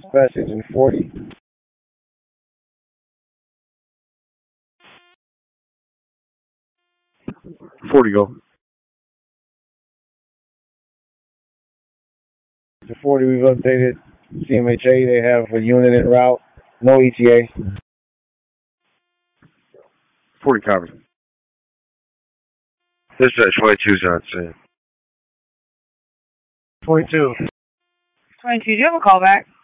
message in 40. 40 go. To 40, we've updated CMHA. They have a unit en route. No ETA. 40 copy. Dispatch 22's on scene. 22. 22, do you have a callback?